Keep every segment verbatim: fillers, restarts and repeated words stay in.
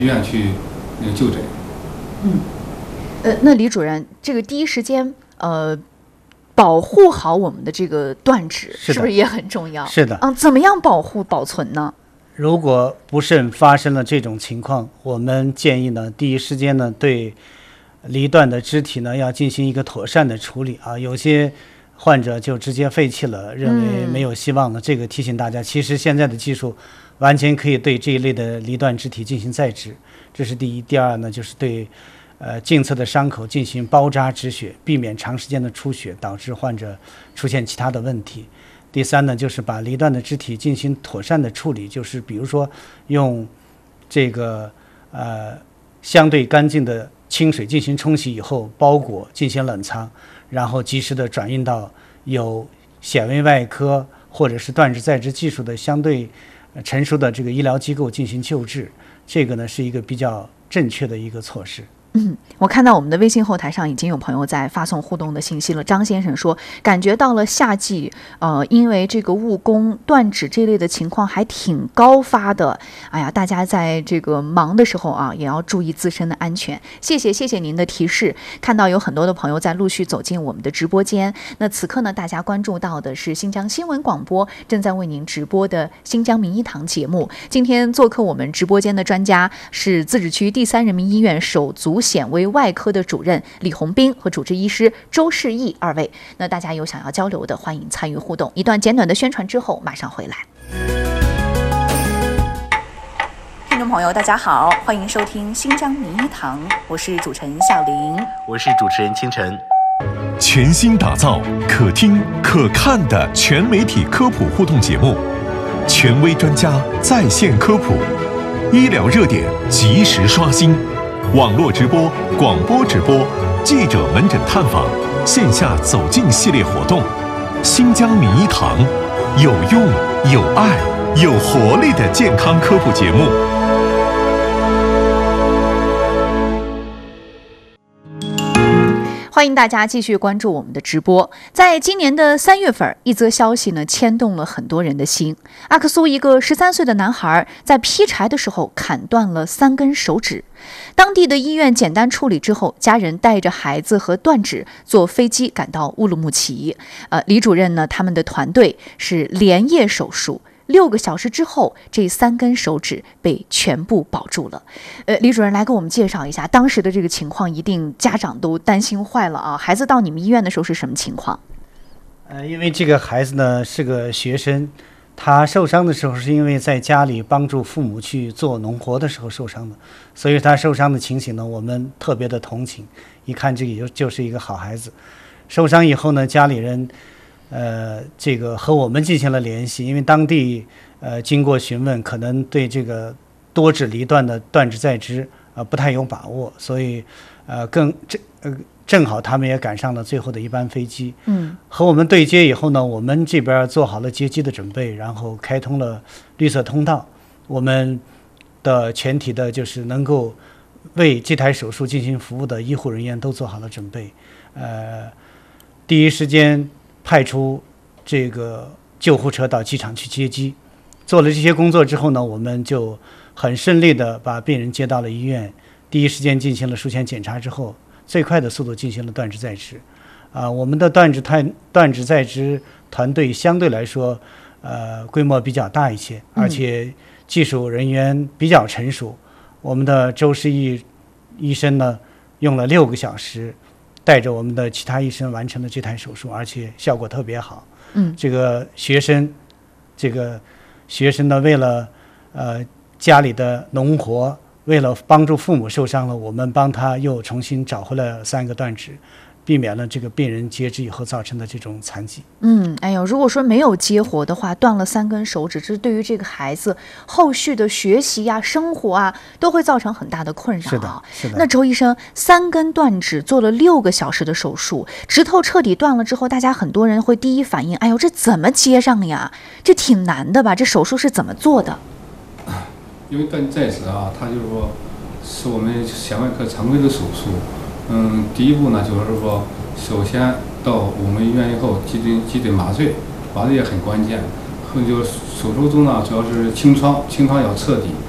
医院去那个就诊。 嗯，呃，那李主任，这个第一时间呃。保护好我们的这个断指，是不是也很重要？ 是的， 嗯，怎么样保护保存呢？ 如果不慎发生了这种情况，我们建议呢，第一时间呢，对离断的肢体呢，要进行一个妥善的处理啊。有些患者就直接废弃了，认为没有希望了。嗯、这个提醒大家，其实现在的技术完全可以对这一类的离断肢体进行再植，这是第一。第二呢，就是对。呃，颈侧的伤口进行包扎止血，避免长时间的出血，导致患者出现其他的问题。第三呢，就是把离断的肢体进行妥善的处理，就是比如说用这个呃相对干净的清水进行冲洗以后，包裹进行冷藏，然后及时的转运到有显微外科或者是断指再植技术的相对成熟的这个医疗机构进行救治。这个呢是一个比较正确的一个措施。 嗯，我看到我们的微信后台上已经有朋友在发送互动的信息了。张先生说，感觉到了夏季，呃，因为这个误工断指这类的情况还挺高发的。哎呀，大家在这个忙的时候啊，也要注意自身的安全。谢谢，谢谢您的提示。看到有很多的朋友在陆续走进我们的直播间。那此刻呢，大家关注到的是新疆新闻广播正在为您直播的新疆名医堂节目。今天做客我们直播间的专家是自治区第三人民医院手足显微外科的主任李红斌和主治医师周世义二位。那大家有想要交流的，欢迎参与互动。一段简短的宣传之后，马上回来。听众朋友，大家好，欢迎收听新疆名医堂，我是主持人小玲， 我是主持人清晨。 全新打造可听可看的全媒体科普互动节目，权威专家在线科普，医疗热点及时刷新。网络直播、广播直播、记者门诊探访、线下走进系列活动，新疆名医堂，有用、有爱、有活力的健康科普节目。 欢迎大家继续关注我们的直播。在今年的三月份，一则消息呢牵动了很多人的心。阿克苏一个十三岁的男孩在劈柴的时候砍断了三根手指，当地的医院简单处理之后，家人带着孩子和断指坐飞机赶到乌鲁木齐。呃，李主任呢，他们的团队是连夜手术。六个小时之后，这三根手指被全部保住了。呃，李主任来给我们介绍一下当时的这个情况，一定家长都担心坏了啊！孩子到你们医院的时候是什么情况？ 呃，因为这个孩子呢是个学生，他受伤的时候是因为在家里帮助父母去做农活的时候受伤的，所以他受伤的情形呢，我们特别的同情。一看这个就就是一个好孩子。受伤以后呢，家里人。呃，这个和我们进行了联系，因为当地呃经过询问，可能对这个多指离断的断指再植呃不太有把握，所以呃更正呃正好他们也赶上了最后的一班飞机。 嗯， 和我们对接以后呢，我们这边做好了接机的准备，然后开通了绿色通道，我们的全体的就是能够为这台手术进行服务的医护人员都做好了准备，呃，第一时间。派出这个救护车到机场去接机，做了这些工作之后呢，我们就很顺利的把病人接到了医院，第一时间进行了术前检查之后，最快的速度进行了断指再植。啊、呃，我们的断指断断指再植团队相对来说，呃，规模比较大一些，而且技术人员比较成熟。我们的周世义医生呢，用了六个小时。带着我们的其他医生完成了这台手术，而且效果特别好。 嗯， 这个学生，这个学生呢，为了呃家里的农活，为了帮助父母受伤了，我们帮他又重新找回了三个断指，避免了这个病人截肢以后造成的这种残疾。 嗯，哎呦，如果说没有接活的话，断了三根手指，这对于这个孩子后续的学习呀、生活啊，都会造成很大的困扰。 是的，是的。 那周医生，三根断指做了六个小时的手术，指头彻底断了之后，大家很多人会第一反应，哎呦，这怎么接上呀？这挺难的吧？这手术是怎么做的？ 因为断再植啊，它就是说是我们显外科常规的手术。嗯，第一步呢，就是说，首先到我们医院以后，基本基本麻醉，麻醉也很关键。后就是手术中呢，主要是清创，清创要彻底。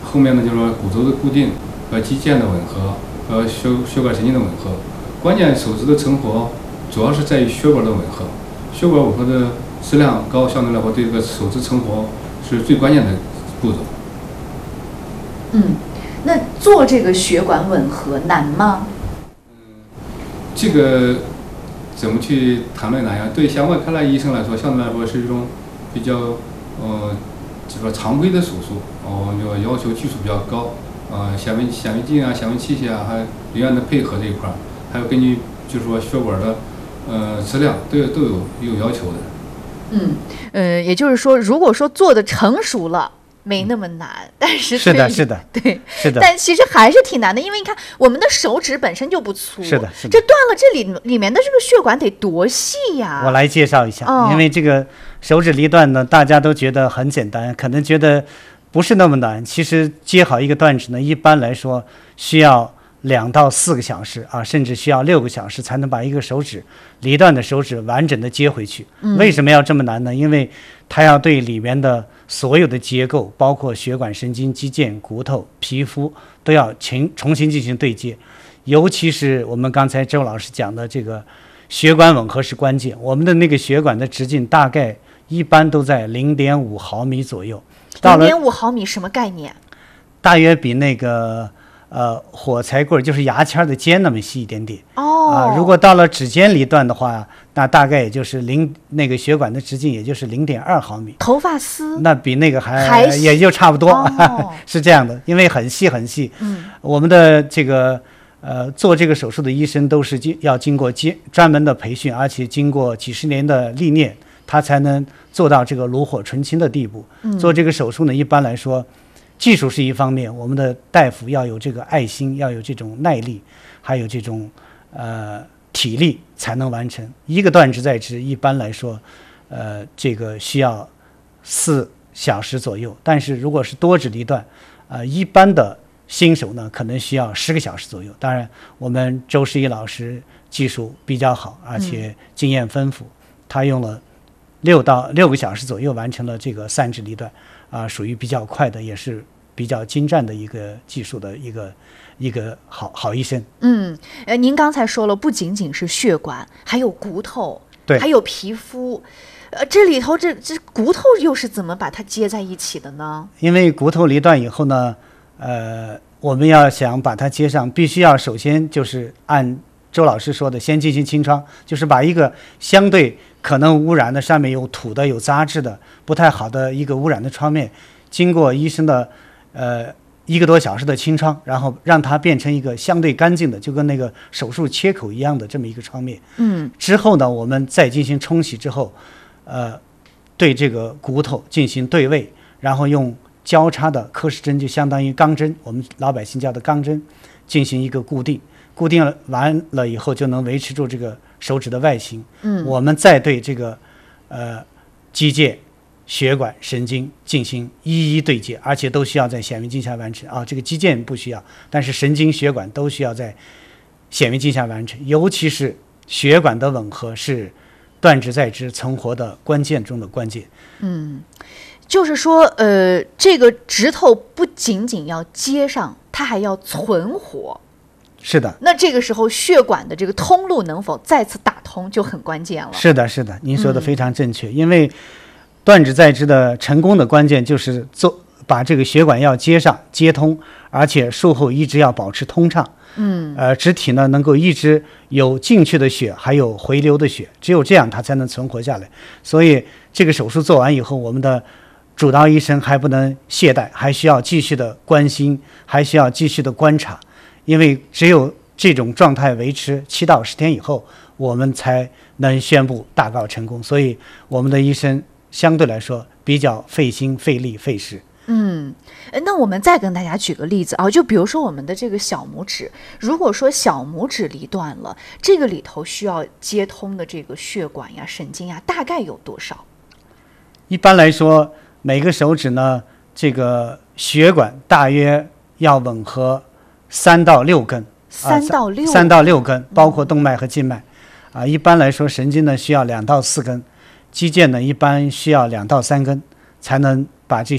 后面呢就是说骨头的固定和肌腱的吻合和血血管神经的吻合。关键手指的成活主要是在于血管的吻合，血管吻合的质量高，相对来说对这个手指成活是最关键的步骤。 嗯，那做这个血管吻合难吗？ 嗯，这个怎么去谈论哪样？对像外科类医生来说，相对来说是一种比较呃，就说常规的手术，哦、呃，要求技术比较高，呃，显微显微镜啊、显微器械啊，还有人员的配合这一块儿，还有根据就是说血管的呃质量都有都有有要求的。 嗯，呃，也就是说，如果说做的成熟了。没那么难，但是是的，是的， 对， 是的， 但其实还是挺难的，因为你看我们的手指本身就不粗， 是的，是的， 这断了这里里面的这个血管得多细呀！ 我来介绍一下， 哦、 因为这个手指离断呢，大家都觉得很简单，可能觉得不是那么难。其实接好一个断指呢，一般来说需要两到四个小时啊，甚至需要六个小时才能把一个手指离断的手指完整的接回去。 嗯、 为什么要这么难呢？因为它要对里面的所有的结构，包括血管、神经、肌腱、骨头、皮肤，都要重重新进行对接。尤其是我们刚才周老师讲的这个血管吻合是关键。我们的那个血管的直径大概一般都在零点五毫米左右。 零点五毫米什么概念？ 大约比那个呃火柴棍就是牙签的尖那么细一点点。 哦。 啊，如果到了指尖离断的话，那大概也就是零那个血管的直径也就是零点二毫米。 头发丝那比那个还还也就差不多， 哦、 是这样的，因为很细很细。 嗯， 我们的这个呃做这个手术的医生都是经要经过经专门的培训，而且经过几十年的历练，他才能做到这个炉火纯青的地步。 嗯、 做这个手术呢，一般来说，技术是一方面，我们的大夫要有这个爱心，要有这种耐力，还有这种呃体力才能完成。一个断指在肢，一般来说，呃，这个需要四小时左右。但是如果是多指离断，呃，一般的新手呢，可能需要十个小时左右。当然，我们周世一老师技术比较好，而且经验丰富，嗯、他用了六到六个小时左右完成了这个三指离断，啊、呃，属于比较快的，也是比较精湛的一个技术的一个一个好好医生。 嗯，呃，您刚才说了，不仅仅是血管，还有骨头， 对， 还有皮肤。呃，这里头这这骨头又是怎么把它接在一起的呢？ 因为骨头离断以后呢，呃，我们要想把它接上，必须要首先就是按周老师说的，先进行清创，就是把一个相对可能污染的、上面有土的、有杂质的、不太好的一个污染的创面，经过医生的呃一个多小时的清创，然后让它变成一个相对干净的，就跟那个手术切口一样的这么一个创面。 嗯， 之后呢，我们再进行冲洗之后，呃，对这个骨头进行对位，然后用交叉的刻蚀针，就相当于钢针，我们老百姓叫的钢针，进行一个固定。固定完了以后，就能维持住这个手指的外形。 嗯， 我们再对这个呃肌腱、血管、神经进行一一对接，而且都需要在显微镜下完成啊。这个肌腱不需要，但是神经、血管都需要在显微镜下完成。尤其是血管的吻合是断指在肢成活的关键中的关键。 嗯，就是说，呃，这个指头不仅仅要接上，它还要存活。 是的， 那这个时候血管的这个通路能否再次打通就很关键了。 是的，是的，您说的非常正确。嗯、因为断指在肢的成功的关键就是做把这个血管要接上、接通，而且术后一直要保持通畅。 嗯， 呃，肢体呢能够一直有进去的血，还有回流的血，只有这样它才能存活下来。所以这个手术做完以后，我们的主刀医生还不能懈怠，还需要继续的关心，还需要继续的观察。因为只有这种状态维持七到十天以后，我们才能宣布大告成功。所以我们的医生相对来说比较费心、费力、费时。 嗯，那我们再跟大家举个例子啊，就比如说我们的这个小拇指，如果说小拇指离断了，这个里头需要接通的这个血管呀、神经呀，大概有多少？ 一般来说，每个手指呢，这个血管大约要吻合三到六根， 三到六、 啊、三到六根，包括动脉和静脉。啊，一般来说，神经呢需要两到四根，肌腱呢一般需要两到三根，才能把这些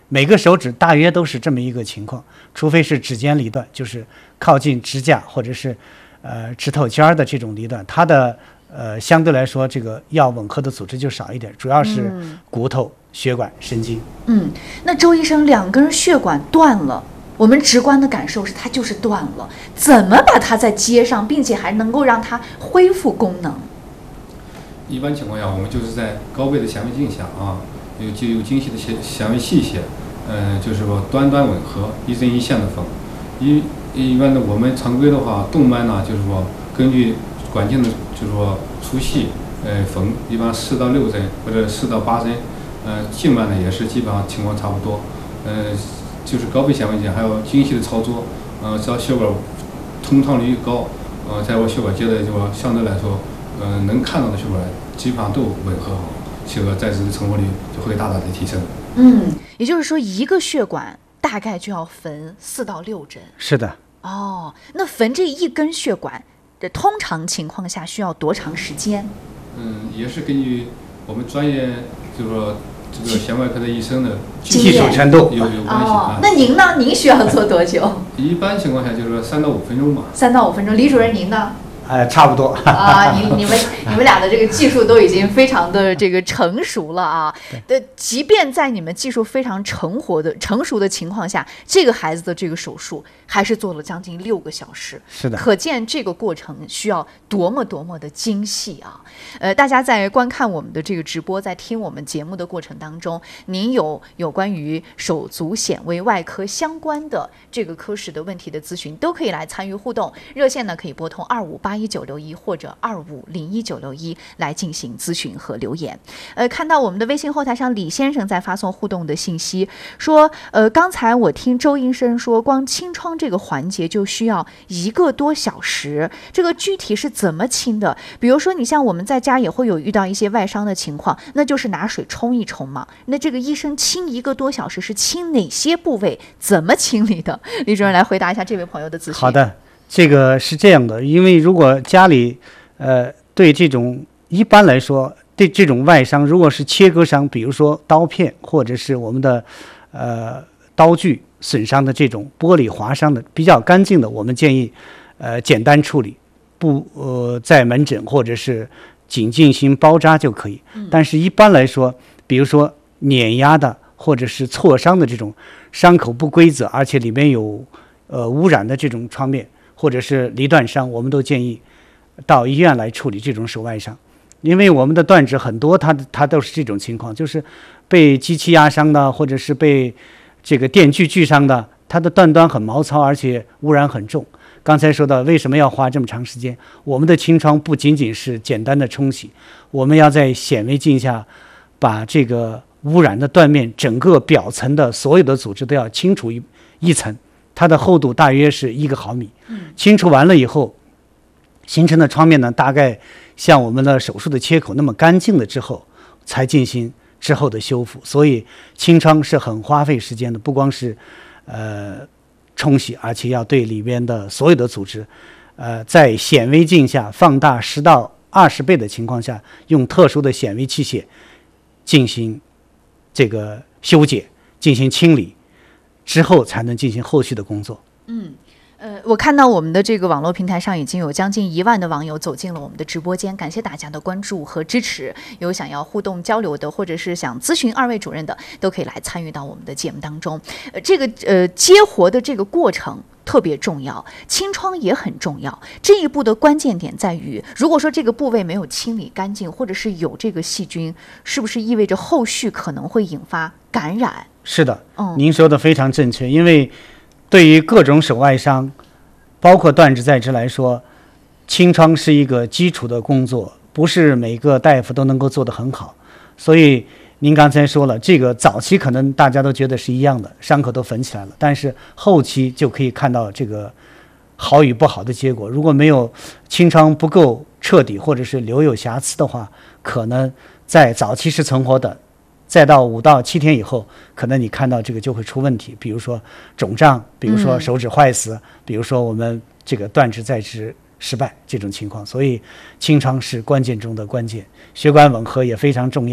每个手指大约都是这么一个情况，除非是指尖离断，就是靠近指甲或者是呃指头尖儿的这种离断，它的呃相对来说这个要吻合的组织就少一点，主要是骨头、血管、神经。 嗯，那周医生，两根血管断了，我们直观的感受是它就是断了，怎么把它再接上，并且还能够让它恢复功能？ 一般情况下，我们就是在高倍的显微镜下啊，有就有精细的显显微器械，呃，就是说端端吻合，一针一线的缝。一一般的我们常规的话，动脉呢，就是说根据管径的，就是说粗细，呃，缝一般四到六针或者四到八针，呃，静脉呢也是基本上情况差不多，呃，就是高倍显微镜还有精细的操作，呃，只要血管通畅率高，呃，在我血管接的就说相对来说。呃，能看到的血管基本上都吻合好，血管再生的成活率就会大大的提升。 嗯，也就是说，一个血管大概就要缝四到六针。 是的。 哦，那缝这一根血管，这通常情况下需要多长时间？ 嗯，也是根据我们专业，就是说这个显外科的医生的技术程度有有关系。 哦， 啊、 那您呢？您需要做多久？ 一般情况下就是说三到五分钟吧。 三到五分钟，李主任您呢？ 呃，差不多啊，你你们你们俩的这个技术都已经非常的这个成熟了啊。对，即便在你们技术非常成活的成熟的情况下，这个孩子的这个手术还是做了将近六个小时。 是的， 可见这个过程需要多么多么的精细啊！呃，大家在观看我们的这个直播，在听我们节目的过程当中，您有有关于手足显微外科相关的这个科室的问题的咨询，都可以来参与互动。热线呢可以拨通二五八一九六一或者二五零一九六一来进行咨询和留言。呃，看到我们的微信后台上李先生在发送互动的信息，说，呃，刚才我听周医生说，光清创这个环节就需要一个多小时，这个具体是怎么清的？比如说，你像我们在家也会有遇到一些外伤的情况，那就是拿水冲一冲嘛。那这个医生清一个多小时是清哪些部位？怎么清理的？李主任来回答一下这位朋友的咨询。 好的。这个是这样的，因为如果家里呃对这种一般来说对这种外伤，如果是切割伤，比如说刀片或者是我们的呃刀具损伤的这种玻璃划伤的比较干净的，我们建议呃简单处理，不呃在门诊或者是仅进行包扎就可以。但是一般来说，比如说碾压的或者是挫伤的这种伤口不规则，而且里面有呃污染的这种创面，或者是离断伤，我们都建议到医院来处理这种手外伤。因为我们的断指很多它它都是这种情况，就是被机器压伤的，或者是被这个电锯锯伤的，它的断端很毛糙，而且污染很重。刚才说到为什么要花这么长时间，我们的清创不仅仅是简单的冲洗，我们要在显微镜下把这个污染的断面整个表层的所有的组织都要清除一一层，它的厚度大约是一个毫米。清除完了以后，形成的创面呢，大概像我们的手术的切口那么干净了之后，才进行之后的修复。所以清创是很花费时间的，不光是呃冲洗，而且要对里边的所有的组织，呃，在显微镜下放大十到二十倍的情况下，用特殊的显微器械进行这个修剪，进行清理。之后才能进行后续的工作。 嗯，呃，我看到我们的这个网络平台上已经有将近一万的网友走进了我们的直播间，感谢大家的关注和支持。有想要互动交流的，或者是想咨询二位主任的，都可以来参与到我们的节目当中。呃，这个呃接活的这个过程特别重要，清创也很重要。这一步的关键点在于，如果说这个部位没有清理干净，或者是有这个细菌，是不是意味着后续可能会引发感染？ 是的， 嗯， 您说的非常正确。因为对于各种手外伤，包括断指在肢来说，清创是一个基础的工作，不是每个大夫都能够做得很好。所以您刚才说了，这个早期可能大家都觉得是一样的，伤口都缝起来了，但是后期就可以看到这个好与不好的结果。如果没有清创不够彻底，或者是留有瑕疵的话，可能在早期是存活的，再到五到七天以后，可能你看到这个就会出问题，比如说肿胀，比如说手指坏死，嗯、比如说我们这个断指再植失败这种情况。所以清创是关键中的关键，血管吻合也非常重要。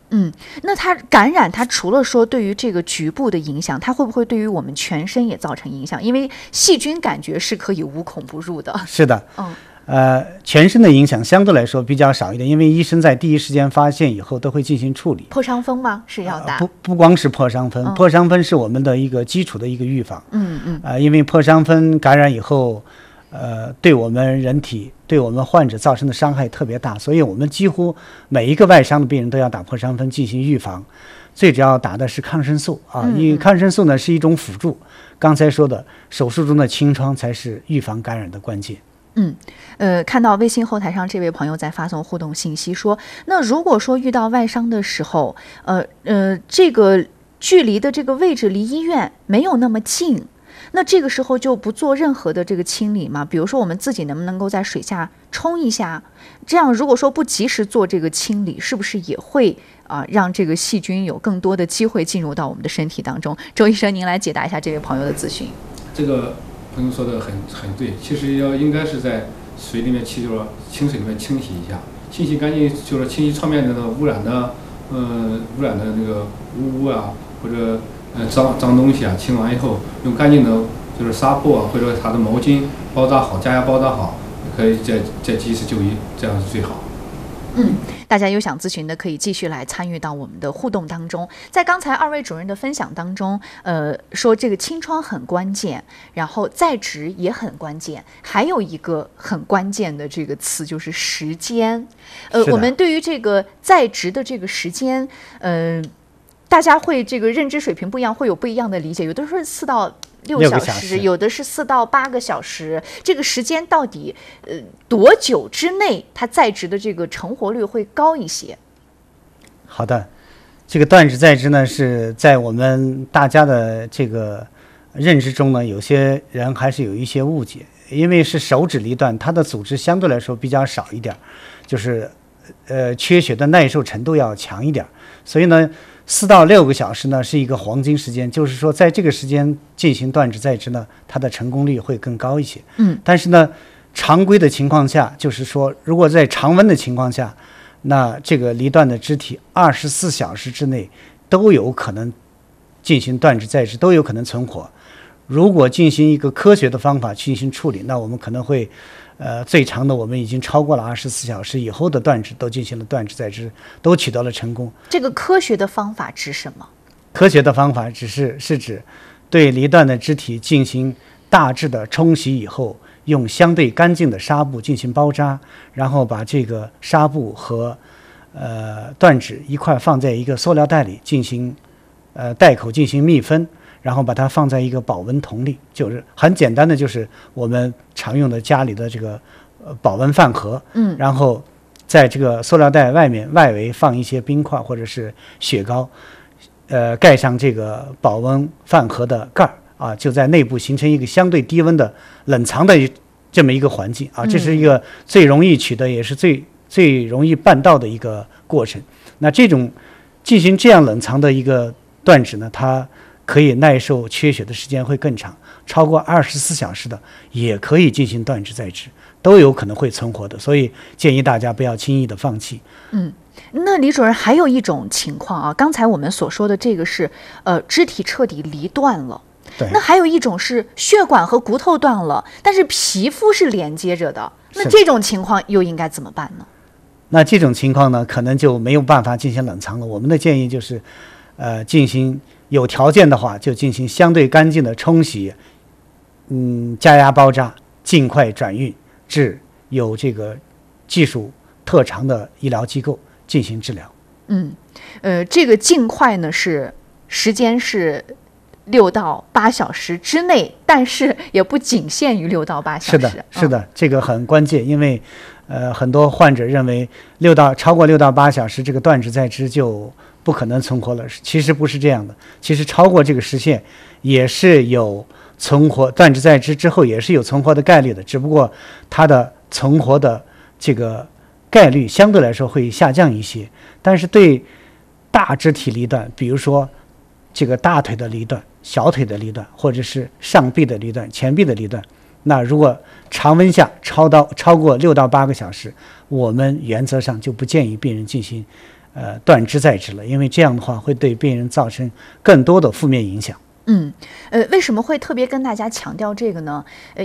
嗯，那它感染，它除了说对于这个局部的影响，它会不会对于我们全身也造成影响？因为细菌感觉是可以无孔不入的。 是的， 嗯， 呃，全身的影响相对来说比较少一点，因为医生在第一时间发现以后都会进行处理。 破伤风吗？是要打？ 呃、不不光是破伤风， 嗯、 破伤风是我们的一个基础的一个预防。 嗯嗯。 呃，因为破伤风感染以后，呃，对我们人体、对我们患者造成的伤害特别大，所以我们几乎每一个外伤的病人都要打破伤风进行预防。最主要打的是抗生素啊，因为抗生素呢是一种辅助。刚才说的手术中的清创才是预防感染的关键。 嗯，呃，看到微信后台上这位朋友在发送互动信息说，那如果说遇到外伤的时候，呃呃，这个距离的这个位置离医院没有那么近，那这个时候就不做任何的这个清理吗？比如说我们自己能不能够在水下冲一下？这样如果说不及时做这个清理，是不是也会啊、呃、让这个细菌有更多的机会进入到我们的身体当中？周医生，您来解答一下这位朋友的咨询。 这个朋友说的很很对，其实要应该是在水里面去，就是说清水里面清洗一下，清洗干净，就是清洗窗面的那个污染的，呃，污染的那个污污啊，或者呃脏脏东西啊，清完以后用干净的，就是纱布啊，或者它的毛巾包扎好，加压包扎好，可以再再及时就医，这样是最好。 嗯，大家有想咨询的可以继续来参与到我们的互动当中。在刚才二位主任的分享当中，呃，说这个清创很关键，然后在职也很关键，还有一个很关键的这个词就是时间。呃，我们对于这个在职的这个时间，呃，大家会这个认知水平不一样，会有不一样的理解。有的说四到六小时， 小时有的是四到八个小时，这个时间到底呃多久之内，它在职的这个成活率会高一些？ 好的，这个断指在职呢，是在我们大家的这个认知中呢，有些人还是有一些误解，因为是手指离断，它的组织相对来说比较少一点，就是呃缺血的耐受程度要强一点，所以呢。四到六个小时呢是一个黄金时间，就是说在这个时间进行断指在职呢，它的成功率会更高一些。 嗯， 但是呢，常规的情况下，就是说如果在常温的情况下，那这个离断的肢体二十四小时之内都有可能进行断指在职，都有可能存活。如果进行一个科学的方法进行处理，那我们可能会。呃，最长的我们已经超过了二十四小时以后的断指都进行了断指在职，都取得了成功。 这个科学的方法指什么？ 科学的方法只是是指对离断的肢体进行大致的冲洗以后，用相对干净的纱布进行包扎，然后把这个纱布和呃断指一块放在一个塑料袋里进行呃袋口进行密封。然后把它放在一个保温桶里，就是很简单的，就是我们常用的家里的这个呃保温饭盒， 嗯， 然后在这个塑料袋外面外围放一些冰块或者是雪糕，呃，盖上这个保温饭盒的盖儿啊，就在内部形成一个相对低温的冷藏的这么一个环境啊，这是一个最容易取得也是最最容易办到的一个过程。那这种进行这样冷藏的一个断指呢，它可以耐受缺血的时间会更长，超过二十四小时的也可以进行断指在职，都有可能会存活的，所以建议大家不要轻易的放弃。 嗯，那李主任还有一种情况啊，刚才我们所说的这个是呃肢体彻底离断了， 对， 那还有一种是血管和骨头断了，但是皮肤是连接着的，那这种情况又应该怎么办呢？ 那这种情况呢，可能就没有办法进行冷藏了。我们的建议就是，呃，进行。有条件的话，就进行相对干净的冲洗，嗯，加压包扎，尽快转运至有这个技术特长的医疗机构进行治疗。 嗯，呃，这个尽快呢是时间是六到八小时之内，但是也不仅限于六到八小时。 是的，是的，嗯、这个很关键，因为呃，很多患者认为六到超过六到八小时，这个断指在肢就不可能存活了，其实不是这样的。其实超过这个时限也是有存活，断指在肢之后也是有存活的概率的，只不过它的存活的这个概率相对来说会下降一些。但是对大肢体离断，比如说这个大腿的离断、小腿的离断，或者是上臂的离断、前臂的离断，那如果常温下超到超过六到八个小时，我们原则上就不建议病人进行呃断肢再植了，因为这样的话会对病人造成更多的负面影响。 嗯，呃，为什么会特别跟大家强调这个呢？呃，